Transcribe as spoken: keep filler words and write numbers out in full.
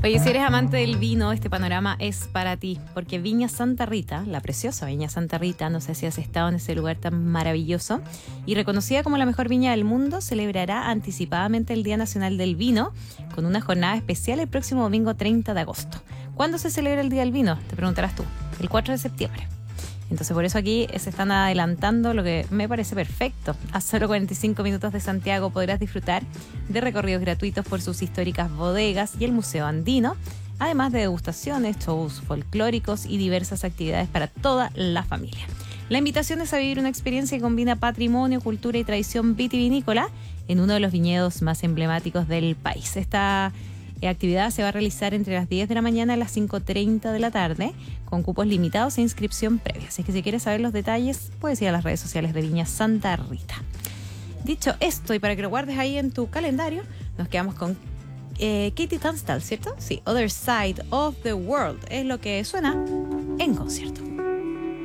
Oye, si eres amante del vino, este panorama es para ti, porque Viña Santa Rita, la preciosa Viña Santa Rita, no sé si has estado en ese lugar tan maravilloso, y reconocida como la mejor viña del mundo, celebrará anticipadamente el Día Nacional del Vino con una jornada especial el próximo domingo treinta de agosto. ¿Cuándo se celebra el Día del Vino? Te preguntarás tú. El cuatro de septiembre. Entonces por eso aquí se están adelantando, lo que me parece perfecto. A solo cuarenta y cinco minutos de Santiago podrás disfrutar de recorridos gratuitos por sus históricas bodegas y el Museo Andino, además de degustaciones, shows folclóricos y diversas actividades para toda la familia. La invitación es a vivir una experiencia que combina patrimonio, cultura y tradición vitivinícola en uno de los viñedos más emblemáticos del país. Esta La actividad se va a realizar entre las diez de la mañana a las cinco treinta de la tarde, con cupos limitados e inscripción previa. Así que si quieres saber los detalles, puedes ir a las redes sociales de Viña Santa Rita. Dicho esto, y para que lo guardes ahí en tu calendario, nos quedamos con eh, Katie Tunstall, ¿cierto? Sí, Other Side of the World es lo que suena en concierto.